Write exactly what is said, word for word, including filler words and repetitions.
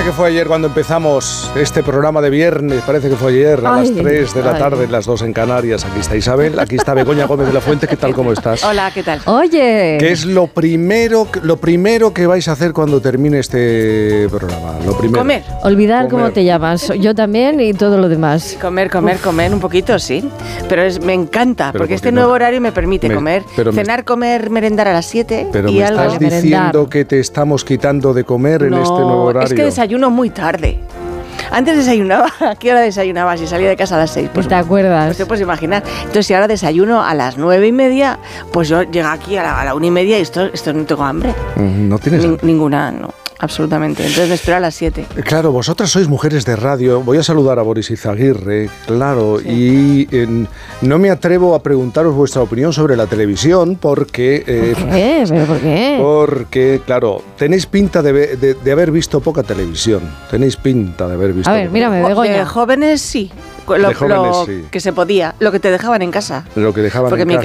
que fue ayer cuando empezamos este programa de viernes, parece que fue ayer a ay, las tres de la ay. tarde, las dos en Canarias. Aquí está Isabel, aquí está Begoña Gómez de la Fuente. ¿Qué tal, cómo estás? Hola, ¿qué tal? Oye. ¿Qué es lo primero, lo primero que vais a hacer cuando termine este programa? Lo primero. Comer. Olvidar comer. cómo te llamas. Yo también y todo lo demás. Comer, comer, Uf. comer un poquito, sí. Pero es, me encanta, pero porque este no, nuevo horario me permite me, comer. Cenar, me, comer, merendar a las siete. Pero y me algo. estás diciendo merendar. que te estamos quitando de comer no, en este nuevo horario. Es que desayuno muy tarde. Antes desayunaba, ¿a qué hora desayunaba? Si salía de casa a las seis. Pues, ¿te acuerdas? Pues te puedes imaginar. Entonces, si ahora desayuno a las nueve y media, pues yo llego aquí a la, a la una y media y esto, esto no tengo hambre. ¿No tienes Ni, hambre? Ninguna, no. Absolutamente. Entonces me espero a las siete. Claro, vosotras sois mujeres de radio. Voy a saludar a Boris Izaguirre, claro, sí. y eh, no me atrevo a preguntaros vuestra opinión sobre la televisión porque... Eh, ¿Por qué? ¿Pero por qué? Porque, claro, tenéis pinta de, de, de haber visto poca televisión. Tenéis pinta de haber visto... A ver, mírame, Begoña. De jóvenes sí. Lo, de jóvenes lo sí. que se podía, lo que te dejaban en casa. Lo que dejaban porque en mi casa.